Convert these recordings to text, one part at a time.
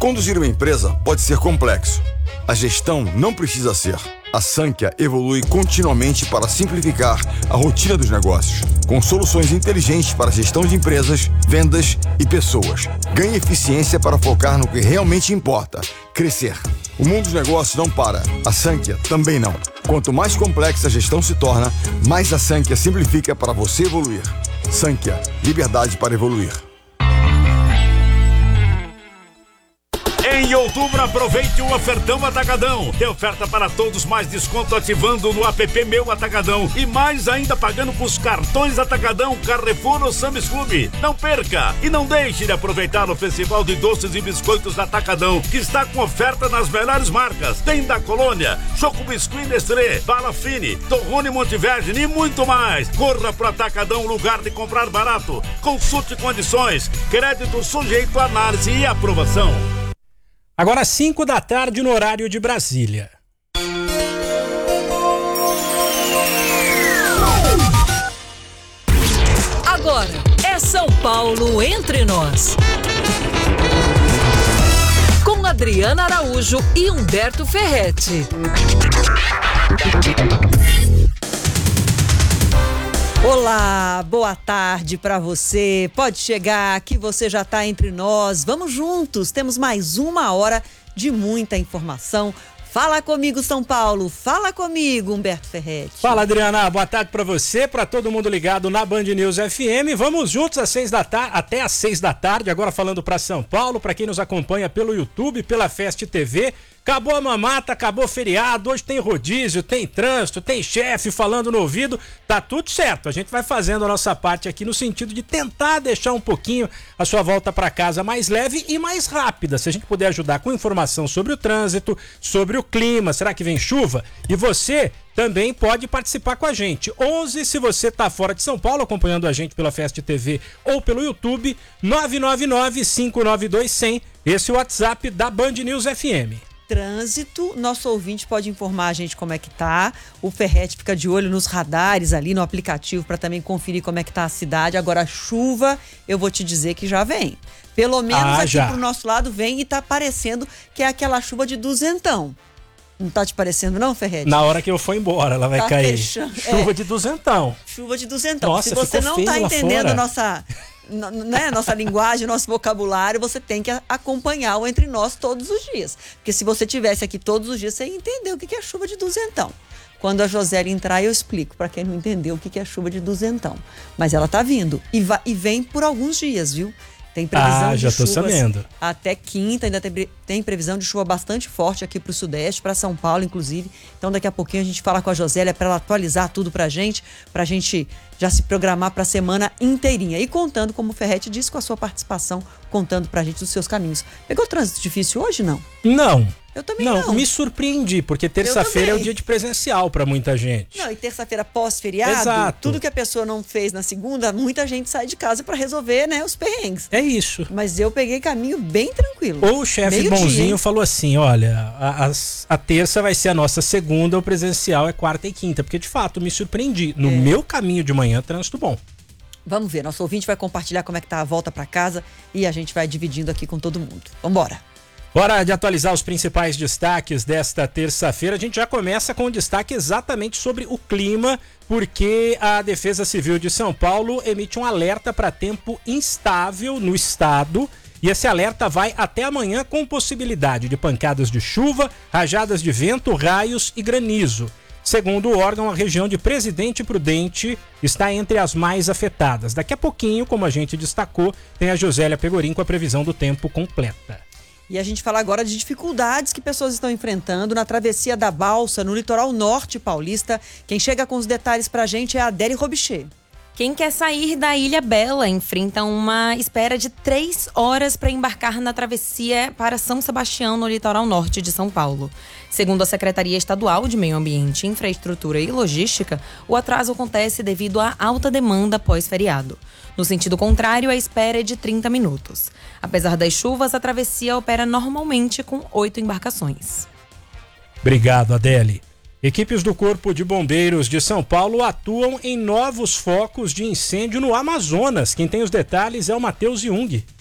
Conduzir uma empresa pode ser complexo. A gestão não precisa ser. A Sankhya evolui continuamente para simplificar a rotina dos negócios, com soluções inteligentes para a gestão de empresas, vendas e pessoas. Ganhe eficiência para focar no que realmente importa: crescer. O mundo dos negócios não para. A Sankhya também não. Quanto mais complexa a gestão se torna, mais a Sankhya simplifica para você evoluir. Sankhya, liberdade para evoluir. Em outubro, aproveite o ofertão Atacadão. Tem oferta para todos, mais desconto ativando no app Meu Atacadão. E mais ainda pagando com os cartões Atacadão, Carrefour ou Sam's Club. Não perca e não deixe de aproveitar o Festival de Doces e Biscoitos Atacadão, que está com oferta nas melhores marcas. Tem da Colônia, Choco Biscuit Nestlé, Bala Fine, Torrone Montevergine e muito mais. Corra pro Atacadão, lugar de comprar barato. Consulte condições. Crédito sujeito a análise e aprovação. Agora 5 da tarde no horário de Brasília. Agora é São Paulo entre nós. Com Adriana Araújo e Humberto Ferretti. Olá, boa tarde para você. Pode chegar que você já está entre nós. Vamos juntos, temos mais uma hora de muita informação. Fala comigo, São Paulo. Fala comigo, Humberto Ferretti. Fala, Adriana. Boa tarde para você, para todo mundo ligado na Band News FM. Vamos juntos até às 6 da tarde, agora falando para São Paulo, para quem nos acompanha pelo YouTube, pela Fest TV. Acabou a mamata, acabou o feriado, hoje tem rodízio, tem trânsito, tem chefe falando no ouvido, tá tudo certo. A gente vai fazendo a nossa parte aqui no sentido de tentar deixar um pouquinho a sua volta para casa mais leve e mais rápida. Se a gente puder ajudar com informação sobre o trânsito, sobre o clima, será que vem chuva? E você também pode participar com a gente. 11, se você está fora de São Paulo, acompanhando a gente pela Fest TV ou pelo YouTube, 999-592-100, esse é o WhatsApp da Band News FM. Trânsito, nosso ouvinte pode informar a gente como é que tá. O Ferretti fica de olho nos radares ali no aplicativo para também conferir como é que tá a cidade. Agora, chuva, eu vou te dizer que já vem. Pelo menos aqui pro nosso lado vem e tá parecendo que é aquela chuva de duzentão. Não tá te parecendo não, Ferretti? Na hora que eu for embora, ela vai cair. Fechando. Chuva de duzentão. Chuva de duzentão. Nossa, se você não tá entendendo nossa linguagem, nosso vocabulário, você tem que acompanhar o Entre Nós todos os dias. Porque se você tivesse aqui todos os dias, você ia entender o que é chuva de duzentão. Quando a Josélia entrar, eu explico para quem não entendeu o que é chuva de duzentão. Mas ela tá vindo e vem por alguns dias, viu? Tem previsão de chuvas sabendo. Até quinta, ainda tem previsão de chuva bastante forte aqui pro Sudeste, para São Paulo, inclusive. Então, daqui a pouquinho a gente fala com a Josélia para ela atualizar tudo pra gente já se programar para a semana inteirinha. E contando, como o Ferretti disse, com a sua participação, contando pra gente dos seus caminhos. Pegou trânsito difícil hoje, não? Não. Eu também não. Me surpreendi, porque terça-feira é o dia de presencial para muita gente. Não, e terça-feira pós-feriado, Exato. Tudo que a pessoa não fez na segunda, muita gente sai de casa para resolver, né, os perrengues. É isso. Mas eu peguei caminho bem tranquilo. Ou o chefe bonzinho falou assim, olha, a terça vai ser a nossa segunda, o presencial é quarta e quinta, porque de fato me surpreendi. No meu caminho de manhã, trânsito bom. Vamos ver, nosso ouvinte vai compartilhar como é que tá a volta para casa e a gente vai dividindo aqui com todo mundo. Vambora. Hora de atualizar os principais destaques desta terça-feira. A gente já começa com um destaque exatamente sobre o clima, porque a Defesa Civil de São Paulo emite um alerta para tempo instável no estado. E esse alerta vai até amanhã com possibilidade de pancadas de chuva, rajadas de vento, raios e granizo. Segundo o órgão, a região de Presidente Prudente está entre as mais afetadas. Daqui a pouquinho, como a gente destacou, tem a Josélia Pegorim com a previsão do tempo completa. E a gente fala agora de dificuldades que pessoas estão enfrentando na travessia da Balsa, no litoral norte paulista. Quem chega com os detalhes pra gente é a Adélie Robichê. Quem quer sair da Ilha Bela enfrenta uma espera de 3 horas para embarcar na travessia para São Sebastião, no litoral norte de São Paulo. Segundo a Secretaria Estadual de Meio Ambiente, Infraestrutura e Logística, o atraso acontece devido à alta demanda pós-feriado. No sentido contrário, a espera é de 30 minutos. Apesar das chuvas, a travessia opera normalmente com 8 embarcações. Obrigado, Adélie. Equipes do Corpo de Bombeiros de São Paulo atuam em novos focos de incêndio no Amazonas. Quem tem os detalhes é o Matheus Jung.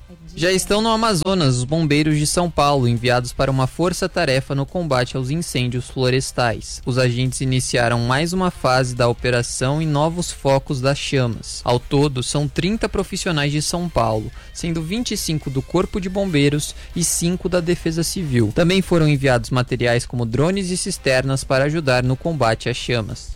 Já estão no Amazonas os bombeiros de São Paulo, enviados para uma força-tarefa no combate aos incêndios florestais. Os agentes iniciaram mais uma fase da operação em novos focos das chamas. Ao todo, são 30 profissionais de São Paulo, sendo 25 do Corpo de Bombeiros e 5 da Defesa Civil. Também foram enviados materiais como drones e cisternas para ajudar no combate às chamas.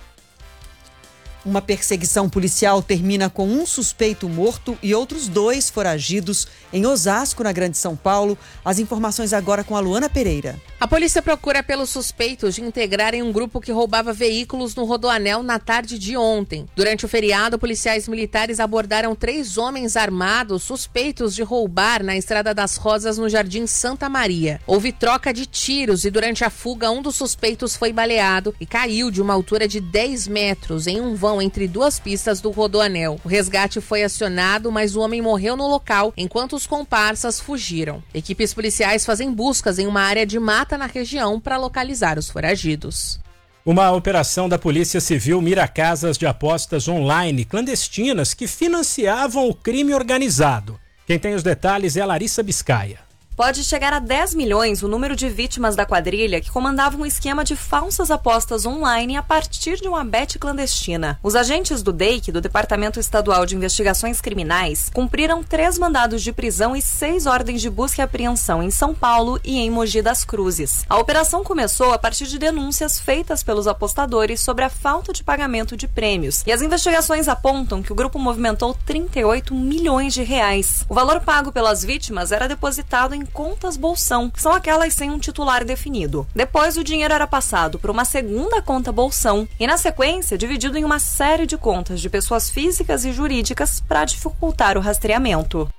Uma perseguição policial termina com um suspeito morto e outros 2 foragidos em Osasco, na Grande São Paulo. As informações agora com a Luana Pereira. A polícia procura pelos suspeitos de integrarem um grupo que roubava veículos no Rodoanel na tarde de ontem. Durante o feriado, policiais militares abordaram 3 homens armados suspeitos de roubar na Estrada das Rosas, no Jardim Santa Maria. Houve troca de tiros e durante a fuga um dos suspeitos foi baleado e caiu de uma altura de 10 metros em um vão entre 2 pistas do Rodoanel. O resgate foi acionado, mas o homem morreu no local enquanto os comparsas fugiram. Equipes policiais fazem buscas em uma área de mata na região para localizar os foragidos. Uma operação da Polícia Civil mira casas de apostas online clandestinas que financiavam o crime organizado. Quem tem os detalhes é a Larissa Biscaia. Pode chegar a 10 milhões o número de vítimas da quadrilha que comandava um esquema de falsas apostas online a partir de uma bet clandestina. Os agentes do DEIC, do Departamento Estadual de Investigações Criminais, cumpriram 3 mandados de prisão e 6 ordens de busca e apreensão em São Paulo e em Mogi das Cruzes. A operação começou a partir de denúncias feitas pelos apostadores sobre a falta de pagamento de prêmios. E as investigações apontam que o grupo movimentou 38 milhões de reais. O valor pago pelas vítimas era depositado em contas bolsão, que são aquelas sem um titular definido. Depois, o dinheiro era passado para uma segunda conta bolsão e, na sequência, dividido em uma série de contas de pessoas físicas e jurídicas para dificultar o rastreamento.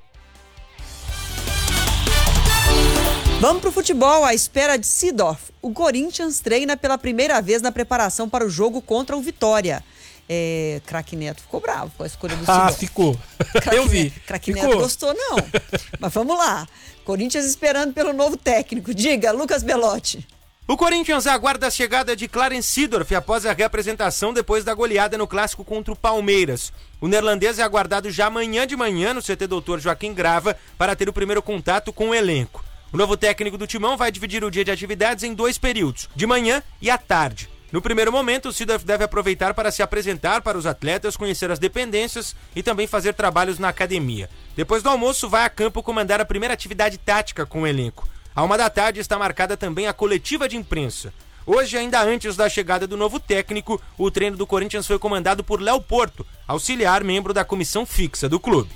Vamos pro futebol, à espera de Seedorf. O Corinthians treina pela primeira vez na preparação para o jogo contra o Vitória. Craque Neto ficou bravo com a escolha do Seedorf. Ficou. Eu vi. Craque Neto gostou, não. Mas vamos lá. Corinthians esperando pelo novo técnico. Diga, Lucas Belotti. O Corinthians aguarda a chegada de Clarence Seedorf após a reapresentação depois da goleada no clássico contra o Palmeiras. O neerlandês é aguardado já amanhã de manhã no CT Dr. Joaquim Grava para ter o primeiro contato com o elenco. O novo técnico do Timão vai dividir o dia de atividades em 2 períodos, de manhã e à tarde. No primeiro momento, o Seedorf deve aproveitar para se apresentar para os atletas, conhecer as dependências e também fazer trabalhos na academia. Depois do almoço, vai a campo comandar a primeira atividade tática com o elenco. À 1 da tarde está marcada também a coletiva de imprensa. Hoje, ainda antes da chegada do novo técnico, o treino do Corinthians foi comandado por Léo Porto, auxiliar membro da comissão fixa do clube.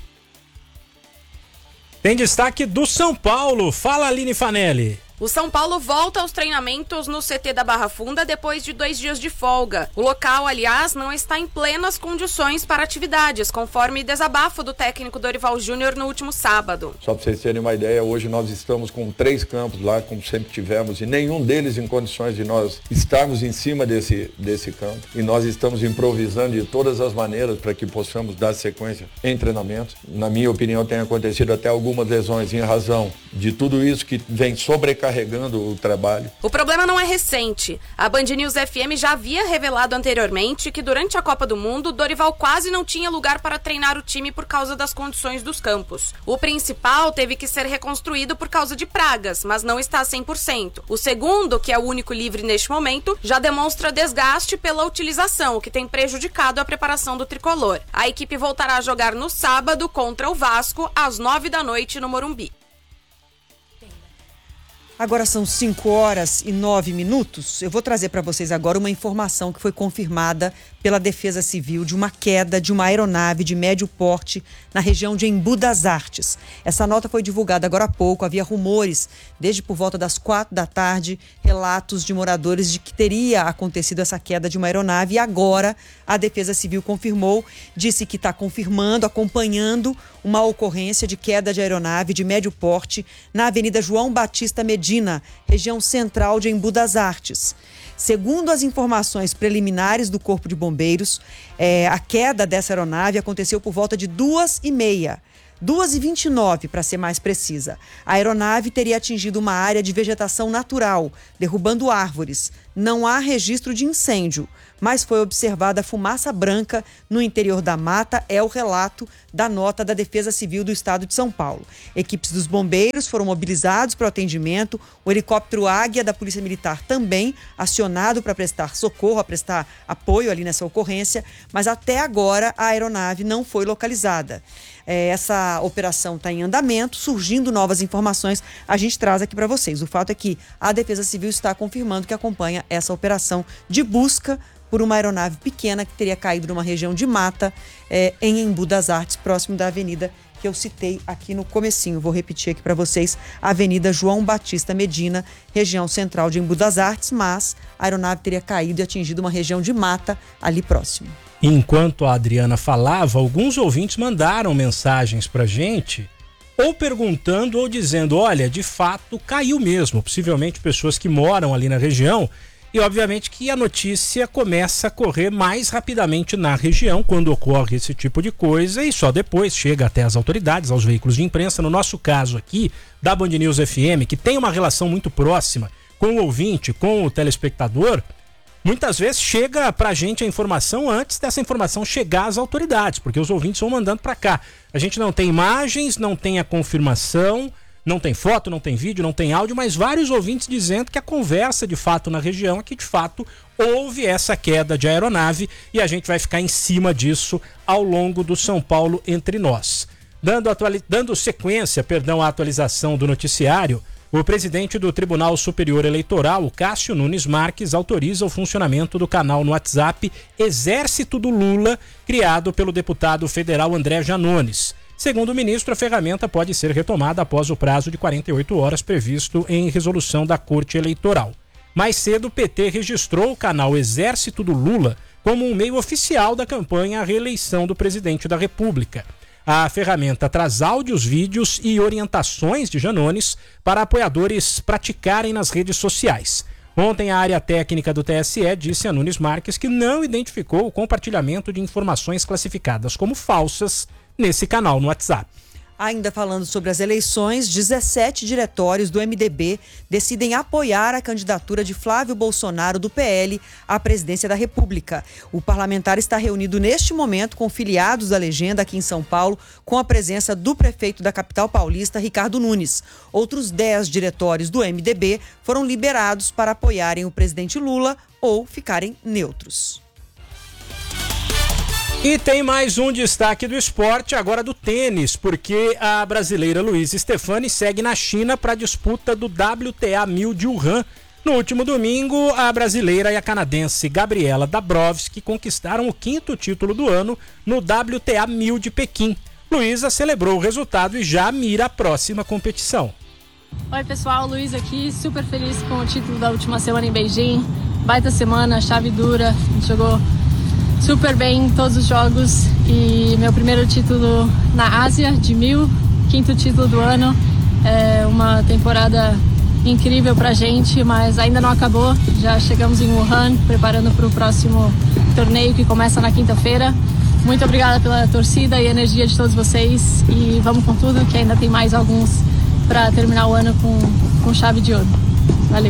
Tem destaque do São Paulo. Fala, Aline Fanelli. O São Paulo volta aos treinamentos no CT da Barra Funda depois de 2 dias de folga. O local, aliás, não está em plenas condições para atividades, conforme desabafo do técnico Dorival Júnior no último sábado. Só para vocês terem uma ideia, hoje nós estamos com 3 campos lá, como sempre tivemos, e nenhum deles em condições de nós estarmos em cima desse campo. E nós estamos improvisando de todas as maneiras para que possamos dar sequência em treinamentos. Na minha opinião, tem acontecido até algumas lesões em razão de tudo isso que vem sobrecarregando o trabalho. O problema não é recente. A Band News FM já havia revelado anteriormente que durante a Copa do Mundo, Dorival quase não tinha lugar para treinar o time por causa das condições dos campos. O principal teve que ser reconstruído por causa de pragas, mas não está 100%. O segundo, que é o único livre neste momento, já demonstra desgaste pela utilização, o que tem prejudicado a preparação do tricolor. A equipe voltará a jogar no sábado contra o Vasco, às 9 da noite no Morumbi. Agora são 5h09. Eu vou trazer para vocês agora uma informação que foi confirmada pela Defesa Civil de uma queda de uma aeronave de médio porte na região de Embu das Artes. Essa nota foi divulgada agora há pouco. Havia rumores, desde por volta das 4 da tarde, relatos de moradores de que teria acontecido essa queda de uma aeronave. E agora a Defesa Civil confirmou, disse que está confirmando, acompanhando uma ocorrência de queda de aeronave de médio porte na Avenida João Batista Medina, região central de Embu das Artes. Segundo as informações preliminares do Corpo de Bombeiros, a queda dessa aeronave aconteceu por volta de 2h30. 2h29, para ser mais precisa. A aeronave teria atingido uma área de vegetação natural, derrubando árvores. não há registro de incêndio, mas foi observada fumaça branca no interior da mata, é o relato da nota da Defesa Civil do Estado de São Paulo. Equipes dos bombeiros foram mobilizados para o atendimento, o helicóptero Águia da Polícia Militar também acionado para prestar socorro, a prestar apoio ali nessa ocorrência, mas até agora a aeronave não foi localizada. Essa operação está em andamento, surgindo novas informações, a gente traz aqui para vocês. O fato é que a Defesa Civil está confirmando que acompanha essa operação de busca por uma aeronave pequena que teria caído numa região de mata em Embu das Artes, próximo da avenida que eu citei aqui no comecinho. Vou repetir aqui para vocês, Avenida João Batista Medina, região central de Embu das Artes, mas a aeronave teria caído e atingido uma região de mata ali próximo. Enquanto a Adriana falava, alguns ouvintes mandaram mensagens pra gente, ou perguntando ou dizendo, olha, de fato caiu mesmo, possivelmente pessoas que moram ali na região, e obviamente que a notícia começa a correr mais rapidamente na região quando ocorre esse tipo de coisa e só depois chega até as autoridades, aos veículos de imprensa. No nosso caso aqui, da Band News FM, que tem uma relação muito próxima com o ouvinte, com o telespectador, muitas vezes chega pra gente a informação antes dessa informação chegar às autoridades, porque os ouvintes vão mandando pra cá. A gente não tem imagens, não tem a confirmação, não tem foto, não tem vídeo, não tem áudio, mas vários ouvintes dizendo que a conversa de fato na região é que de fato houve essa queda de aeronave e a gente vai ficar em cima disso ao longo do São Paulo Entre Nós. Dando sequência à atualização do noticiário, o presidente do Tribunal Superior Eleitoral, Cássio Nunes Marques, autoriza o funcionamento do canal no WhatsApp Exército do Lula, criado pelo deputado federal André Janones. Segundo o ministro, a ferramenta pode ser retomada após o prazo de 48 horas previsto em resolução da Corte Eleitoral. Mais cedo, o PT registrou o canal Exército do Lula como um meio oficial da campanha à reeleição do presidente da República. A ferramenta traz áudios, vídeos e orientações de Janones para apoiadores praticarem nas redes sociais. Ontem, a área técnica do TSE disse a Nunes Marques que não identificou o compartilhamento de informações classificadas como falsas nesse canal no WhatsApp. Ainda falando sobre as eleições, 17 diretórios do MDB decidem apoiar a candidatura de Flávio Bolsonaro do PL à presidência da República. O parlamentar está reunido neste momento com filiados da legenda aqui em São Paulo, com a presença do prefeito da capital paulista, Ricardo Nunes. Outros 10 diretórios do MDB foram liberados para apoiarem o presidente Lula ou ficarem neutros. E tem mais um destaque do esporte, agora do tênis, porque a brasileira Luísa Stefani segue na China para a disputa do WTA 1000 de Wuhan. No último domingo, a brasileira e a canadense Gabriela Dabrowski conquistaram o 5º título do ano no WTA 1000 de Pequim. Luísa celebrou o resultado e já mira a próxima competição. Oi pessoal, Luiz aqui, super feliz com o título da última semana em Beijing. Baita semana, chave dura, a gente jogou super bem em todos os jogos e meu primeiro título na Ásia de 1000, 5º título do ano. É uma temporada incrível pra gente, mas ainda não acabou. Já chegamos em Wuhan, preparando para o próximo torneio que começa na quinta-feira. Muito obrigada pela torcida e energia de todos vocês e vamos com tudo, que ainda tem mais alguns para terminar o ano com chave de ouro. Valeu!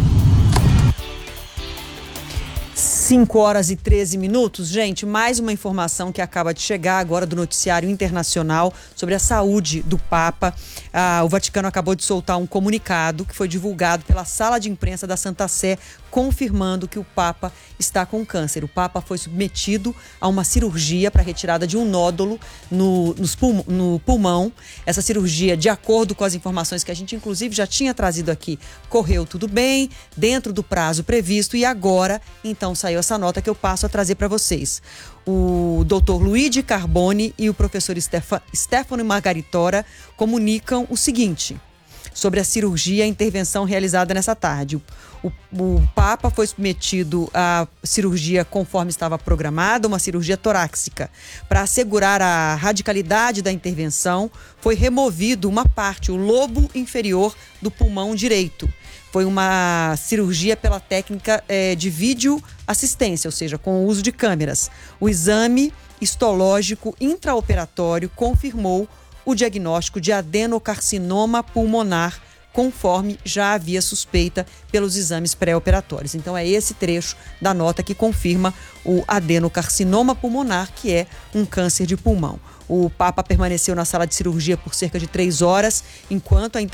5h13. Gente, mais uma informação que acaba de chegar agora do noticiário internacional sobre a saúde do Papa. O Vaticano acabou de soltar um comunicado que foi divulgado pela sala de imprensa da Santa Sé, confirmando que o Papa está com câncer. O Papa foi submetido a uma cirurgia para retirada de um nódulo no pulmão. Essa cirurgia, de acordo com as informações que a gente inclusive já tinha trazido aqui, correu tudo bem, dentro do prazo previsto, e agora, então, saiu essa nota que eu passo a trazer para vocês. O Dr. Luigi Carboni e o professor Stefano Margaritora comunicam o seguinte sobre a cirurgia e a intervenção realizada nessa tarde. O Papa foi submetido à cirurgia conforme estava programada, uma cirurgia torácica. Para assegurar a radicalidade da intervenção, foi removido uma parte, o lobo inferior do pulmão direito. Foi uma cirurgia pela técnica de videoassistência, ou seja, com o uso de câmeras. O exame histológico intraoperatório confirmou o diagnóstico de adenocarcinoma pulmonar conforme já havia suspeita pelos exames pré-operatórios. Então é esse trecho da nota que confirma o adenocarcinoma pulmonar, que é um câncer de pulmão. O Papa permaneceu na sala de cirurgia por cerca de 3 horas, enquanto a